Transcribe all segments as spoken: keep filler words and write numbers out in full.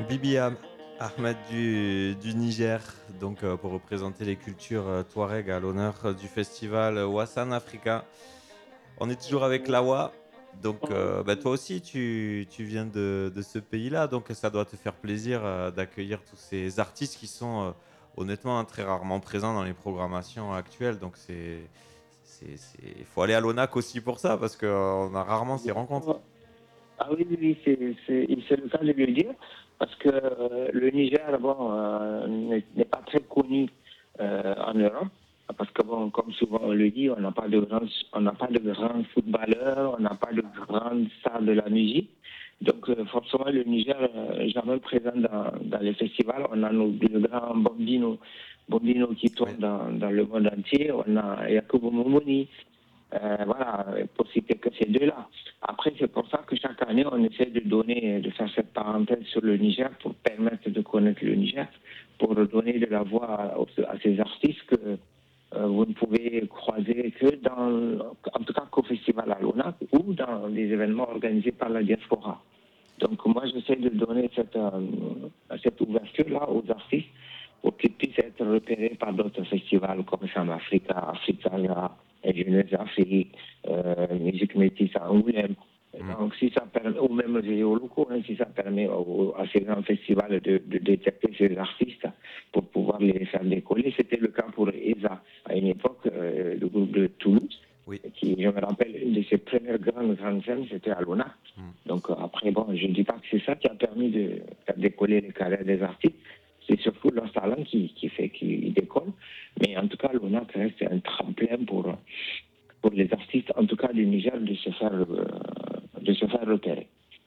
Bibi Am- Ahmed du, du Niger, donc euh, pour représenter les cultures euh, touareg à l'honneur euh, du festival euh, Wassan Africa. On est toujours avec Lawa, donc euh, bah, toi aussi tu, tu viens de, de ce pays-là, donc ça doit te faire plaisir euh, d'accueillir tous ces artistes qui sont euh, honnêtement hein, très rarement présents dans les programmations actuelles, donc c'est... c'est, c'est... Il faut aller à l'ONAC aussi pour ça, parce qu'on a rarement ces rencontres. Ah oui, oui, oui, c'est, c'est, c'est le cas de le dire, parce que euh, le Niger, bon, euh, n'est, n'est pas très connu euh, en Europe, parce que bon, comme souvent on le dit, on n'a pas de grands, on n'a pas de grands footballeurs, on n'a pas de grandes stars de la musique. Donc euh, forcément, le Niger est jamais présent dans, dans les festivals. On a nos le grand Bambino, Bambino qui tourne Oui. dans, dans le monde entier. On a Yakubu Momoni. Euh, voilà, pour citer que ces deux-là. Après, c'est pour ça que chaque année, on essaie de donner, de faire cette parenthèse sur le Niger pour permettre de connaître le Niger, pour donner de la voix à, à ces artistes que euh, vous ne pouvez croiser que dans, en tout cas qu'au festival à l'ONAC ou dans des événements organisés par la diaspora. Donc moi, j'essaie de donner cette, euh, cette ouverture-là aux artistes pour qu'ils puissent être repérés par d'autres festivals comme Sam Africa, Africa, Jeunesse Afrique, euh, Musique Métisse à Angoulême. Mm. Donc, si ça permet, ou même les locaux, hein, si ça permet au, à ces grands festivals de, de détecter ces artistes pour pouvoir les faire décoller, c'était le cas pour E S A à une époque, euh, le groupe de Toulouse. Oui. Qui, je me rappelle, une de ses premières grandes, grandes scènes, c'était à l'ONAC. Mm. Donc, euh, après, bon, je ne dis pas que c'est ça qui a permis de faire décoller les carrières des artistes. C'est surtout leur talent qui, qui fait qu'ils décollent. Mais en tout cas, l'ONAC reste un tremplin pour, pour les artistes, en tout cas du Niger, de se faire, euh, de se faire repérer.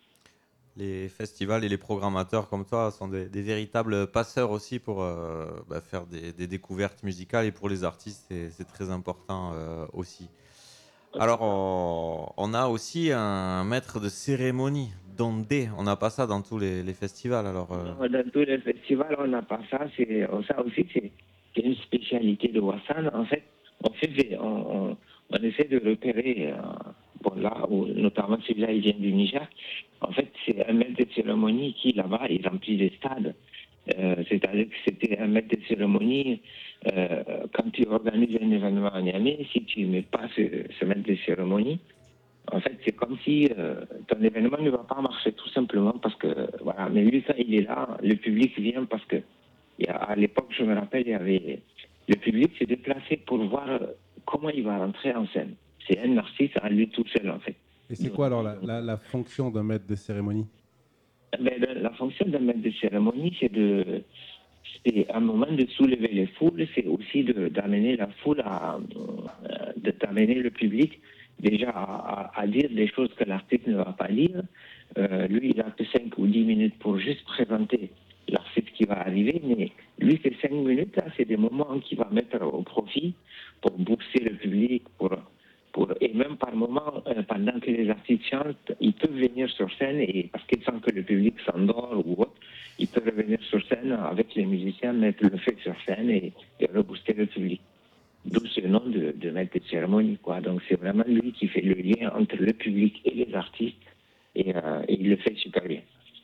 Les festivals et les programmateurs comme toi sont des, des véritables passeurs aussi pour euh, bah, faire des, des découvertes musicales, et pour les artistes, c'est, c'est très important euh, aussi. Alors, on, on a aussi un maître de cérémonie, Dondé. On n'a pas ça dans tous les, les festivals. Alors, euh... Non, dans tous les festivals, on n'a pas ça. C'est, ça aussi, c'est, c'est une spécialité de Wassan. En fait, on, fait, on, on, on essaie de repérer, euh, bon, là, où, notamment celui-là, il vient du Niger. En fait, c'est un maître de cérémonie qui, là-bas, il remplit des stades. Euh, c'est-à-dire que c'était un maître de cérémonie. Euh, quand tu organises un événement à Niamey, si tu ne mets pas ce, ce maître de cérémonie, en fait, c'est comme si euh, ton événement ne va pas marcher, tout simplement parce que, euh, voilà. Mais lui, quand il est là, le public vient parce que, il y a, à l'époque, je me rappelle, il y avait, le public s'est déplacé pour voir comment il va rentrer en scène. C'est un artiste à lui tout seul, en fait. Et c'est quoi alors la, la, la fonction d'un maître de cérémonie? Ben, la fonction d'un maître de cérémonie, c'est de, c'est un moment de soulever les foules, c'est aussi de, d'amener la foule à, de, d'amener le public déjà à, à, à dire des choses que l'artiste ne va pas dire. Euh, lui, il a que cinq ou dix minutes pour juste présenter l'artiste qui va arriver, mais lui, ces cinq minutes, là, c'est des moments qu'il va mettre au profit pour booster le public, pour, pour, et même par moment, euh, pendant que les artistes chantent, ils peuvent venir sur scène, et parce qu'ils sentent que le public s'endort ou autre, ils peuvent revenir sur scène avec les musiciens, mettre le feu sur scène et, et rebooster le public. D'où ce nom de, de maître de cérémonie, quoi. Donc c'est vraiment lui qui fait le lien entre le public et les artistes, et, euh, et il le fait super bien.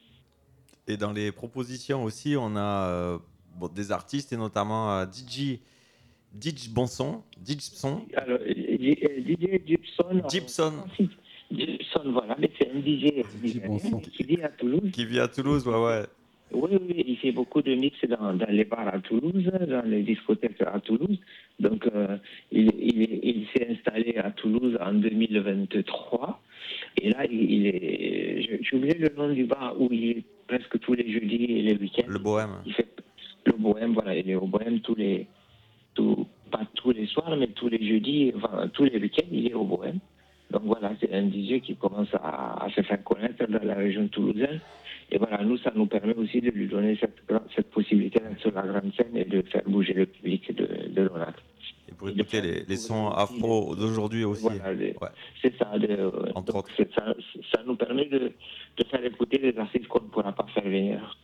Et dans les propositions aussi, on a euh, bon, des artistes, et notamment euh, D J D J Bonson, Gibson. Alors, D J Gibson. Gibson. Alors, Gibson, voilà, mais c'est un D J, D J Bonson. Qui vit à Toulouse. Qui vit à Toulouse, ouais, ouais. Oui, oui, il fait beaucoup de mix dans, dans les bars à Toulouse, dans les discothèques à Toulouse. Donc, euh, il, il, il s'est installé à Toulouse en deux mille vingt-trois. Et là, il, il est. J'ai oublié le nom du bar où il est presque tous les jeudis et les week-ends. Le Bohème. Il fait le Bohème, voilà, il est au Bohème tous les. Tout, pas tous les soirs, mais tous les jeudis, enfin, tous les week-ends, il est au Bohème. Donc voilà, c'est un D J qui commence à, à se faire connaître dans la région toulousaine. Et voilà, nous, ça nous permet aussi de lui donner cette, cette possibilité d'être sur la grande scène et de faire bouger le public de, de l'ONAC. Et pour écouter les, les sons afro d'aujourd'hui aussi. Voilà, de, ouais. C'est ça. De, Entre donc autres. c'est ça. Ça nous permet de, de faire écouter des artistes qu'on ne pourra pas faire venir.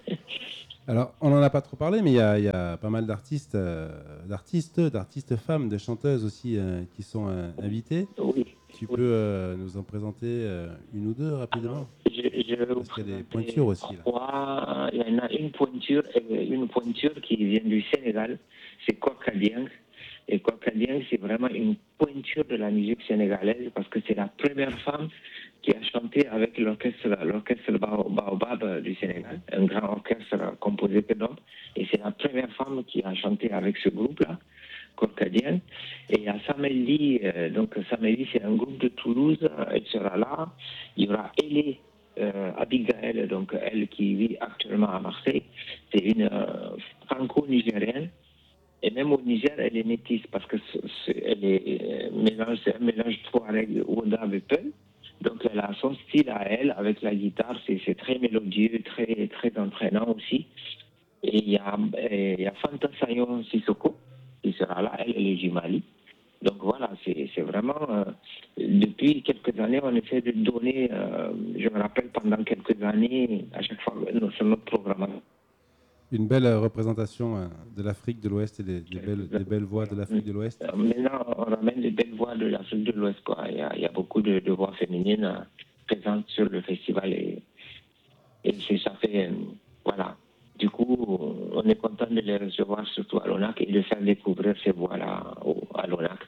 Alors, on n'en a pas trop parlé, mais il y, y a pas mal d'artistes, euh, d'artistes, d'artistes femmes, de chanteuses aussi euh, qui sont euh, invités. Oui. tu peux euh, nous en présenter euh, une ou deux rapidement? Je, je vais vous Parce qu'il y a des présenter pointures aussi, là. trois. Il y en a une pointure, euh, une pointure qui vient du Sénégal, c'est Korka Dieng. Et Korka Dieng, c'est vraiment une pointure de la musique sénégalaise parce que c'est la première femme qui a chanté avec l'orchestre, l'orchestre Bao- Baobab du Sénégal, un grand orchestre composé que d'hommes. Et c'est la première femme qui a chanté avec ce groupe-là, Korka Dieng. Et il y a Samelli, euh, donc Samelli, c'est un groupe de Toulouse, euh, elle sera là. Il y aura Elé euh, Abigail, donc elle qui vit actuellement à Marseille. C'est une euh, franco-nigérienne. Et même au Niger, elle est métisse parce que c'est, c'est- elle est euh, mélange, c'est un mélange Touareg, Wolof et Peul. Donc elle a son style à elle avec la guitare, c'est, c'est très mélodieux, très très entraînant aussi. Et il y a, euh, il y a Fanta Sayon Sissoko qui sera là, elle, elle est du Mali. Donc voilà, c'est, c'est vraiment, euh, depuis quelques années, on essaie de donner, euh, je me rappelle pendant quelques années, à chaque fois, euh, sur notre programme. Une belle euh, représentation euh, de l'Afrique de l'Ouest et des, des belles, des belles voix de l'Afrique de l'Ouest. Euh, Maintenant, on ramène des belles voix de l'Afrique de l'Ouest, quoi. Il y a, il y a beaucoup de, de voix féminines euh, présentes sur le festival et, et c'est, ça fait, euh, voilà. Du coup, on est content de les recevoir, surtout à l'ONAC, et de faire découvrir ces voix-là au- à l'ONAC.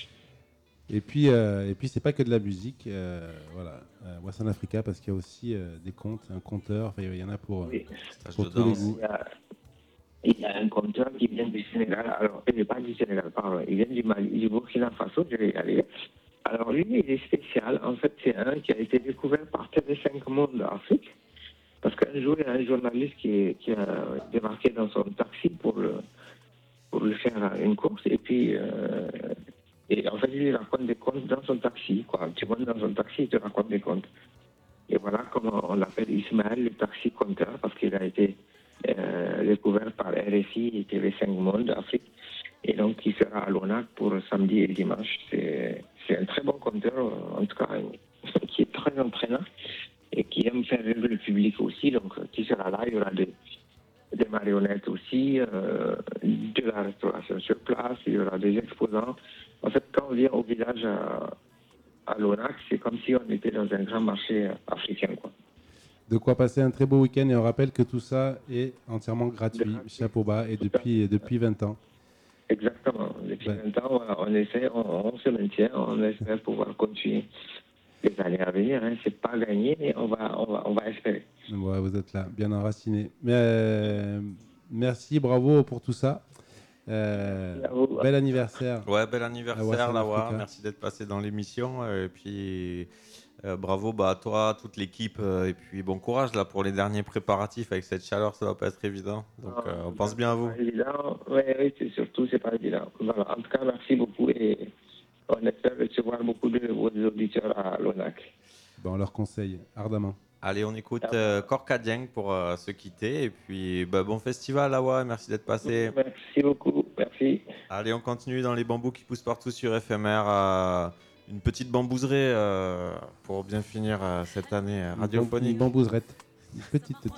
Et puis, euh, et puis c'est pas que de la musique, euh, voilà, euh, Wassan Africa, parce qu'il y a aussi euh, des contes, un conteur, enfin, il y en a pour, Oui. Stage pour de tous les danse. goûts. Il y a, il y a un conteur qui vient du Sénégal. Alors, il n'est pas du Sénégal, pardon. Il vient du Mali, du Burkina Faso, je vais y aller. Alors, lui, il est spécial. En fait, c'est un qui a été découvert par T V cinq Monde Afrique. Parce qu'un jour, il y a un journaliste qui, qui a débarqué dans son taxi pour le, pour lui faire une course. Et puis, euh, et en fait, il lui raconte des contes dans son taxi, quoi. Tu montes dans son taxi, il te raconte des contes. Et voilà comment on l'appelle Ismaël, le taxi conteur, parce qu'il a été euh, découvert par R F I et T V cinq Monde Afrique. Et donc, il sera à l'ONAC pour samedi et dimanche. C'est, c'est un très bon conteur, en tout cas, qui est très entraînant et qui aime faire rire le public aussi. Donc, qui sera là, il y aura des, des marionnettes aussi, euh, de la restauration sur place, il y aura des exposants. En fait, quand on vient au village à, à l'ONAC, c'est comme si on était dans un grand marché africain, quoi. De quoi passer un très beau week-end, et on rappelle que tout ça est entièrement gratuit, Gratuit. chapeau bas, et depuis, depuis vingt ans. Exactement. Depuis Ouais. vingt ans, on, on essaie, on, on se maintient, on espère pouvoir continuer les années à venir. Hein. C'est pas gagné, mais on va, on va, on va espérer. Ouais, vous êtes là, bien enraciné. Mais, euh, merci, bravo pour tout ça. Euh, Merci à vous. bel anniversaire. Ouais, bel À anniversaire, Wassan Lawa. Africa. Merci d'être passé dans l'émission. euh, Et puis, euh, bravo bah, à toi, toute l'équipe. euh, Et puis, bon courage là pour les derniers préparatifs. Avec cette chaleur, ça va pas être évident. Donc, Ah, euh, on pense bien à vous. c'est pas évident. Oui, oui, c'est surtout, c'est pas évident. Voilà. En tout cas, merci beaucoup et on espère recevoir beaucoup de vos auditeurs à l'ONAC. Ben, on leur conseille ardemment. Allez, on écoute Ah, euh, Korka Dieng pour euh, se quitter. Et puis, bah, bon festival, Lawa. Merci d'être passé. Merci beaucoup. Merci. Allez, on continue dans les bambous qui poussent partout sur F M R. euh, une petite bambouserie euh, pour bien finir euh, cette année euh, Une bam- radiophonique. Une bambouserette. Une petite, toute